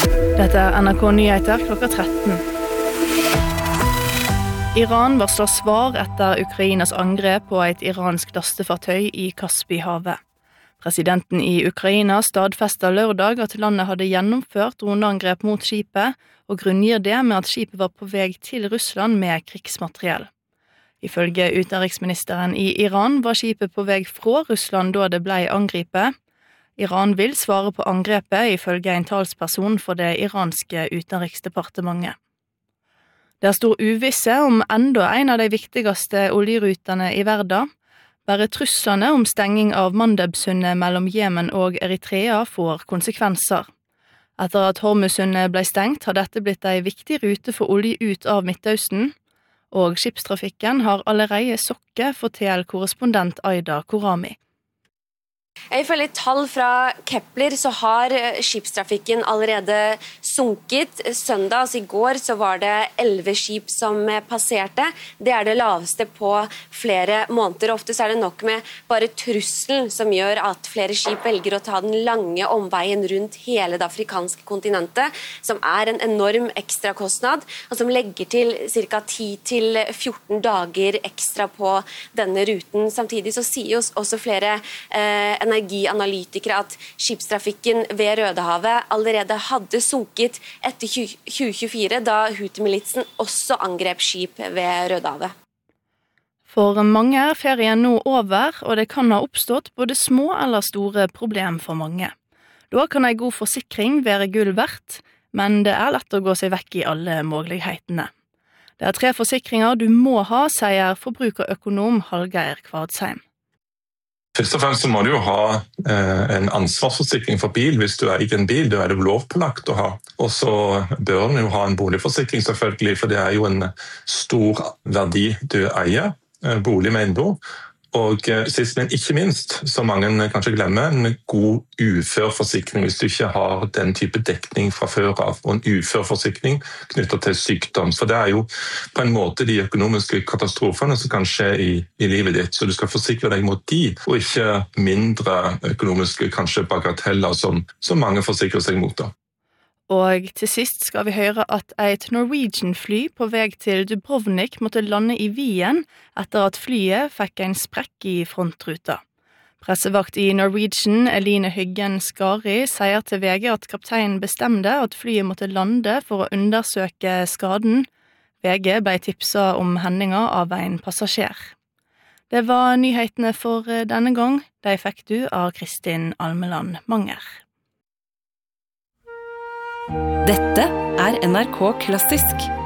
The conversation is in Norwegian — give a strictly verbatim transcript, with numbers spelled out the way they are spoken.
Dette er N R K Nyheter klokka tretten. Iran varsler svar etter Ukrainas angrep på et iransk lastefartøy i Kaspihavet. Presidenten i Ukraina stadfestet lørdag at landet hadde gjennomført droneangrep mot skipet, og grunngir det med at skipet var på vei til Russland med krigsmateriell. Ifølge utenriksministeren i Iran var skipet på vei fra Russland da det ble angrepet. Iran vil svare på angrepet ifølge en talsperson for det iranske utenriksdepartementet. Det er stor uvisse om enda en av de viktigste oljerutene i verden. Bare truslene om stenging av Mandebsundet mellom Jemen og Eritrea får konsekvenser. Etter at Hormuzsundet ble stengt, har dette blitt en viktig rute for olje ut av Midtøsten, og skipstrafikken har allerede sokket, forteller korrespondent Aida Korami. Ifølge tall fra Kepler så har skipstrafikken allerede sunket. Søndag, altså i går, så var det elleve skip som passerte. Det er det laveste på flere måneder. Ofte så er det nok med bare trusselen som gjør at flere skip velger å ta den lange omveien rundt hele det afrikanske kontinentet, som er en enorm ekstrakostnad, og som legger til ca. ti til fjorten dager ekstra på denne ruten. Samtidig så sier også flere eh, energianalytikere at skipstrafikken ved Rødehavet allerede hadde sunket etter tjue tjuefire, da Houthi-militsen også angrep skip ved Rødehavet. For mange er ferien nå over, og det kan ha oppstått både små eller store problem for mange. Da kan en god forsikring være gull verdt, men det er lett å gå seg vekk i alle mulighetene. Det er tre forsikringer du må ha, sier forbrukerøkonom Hallgeir Kvadsheim. Først og fremst så må du jo ha eh, en ansvarsforsikring for bil. Hvis du eier en bil, da er det lovpålagt å ha. Og så bør du jo ha en boligforsikring selvfølgelig, for det er jo en stor verdi du eier, bolig med eiendom. Og eh, sist, men ikke minst, som mange kanskje glemmer, en god uførforsikring hvis du ikke har den type dekning fra før av, og en uførforsikring knyttet til sykdom. For det er jo på en måte de økonomiske katastrofene som kan skje i, i livet ditt, så du skal forsikre deg mot de, og ikke mindre økonomiske kanskje bagateller som, som mange forsikrer seg mot da. Og til sist skal vi høre at et Norwegian-fly på vei til Dubrovnik måtte lande i Wien etter at flyet fikk en sprekk i frontruta. Pressevakt i Norwegian, Eline Hyggen Skari, sier til V G at kapteinen bestemte at flyet måtte lande for å undersøke skaden. V G ble tipset om hendinga av en passasjer. Det var nyhetene for denne gang. De fikk du av Kristin Almeland Manger. Dette er N R K Klassisk.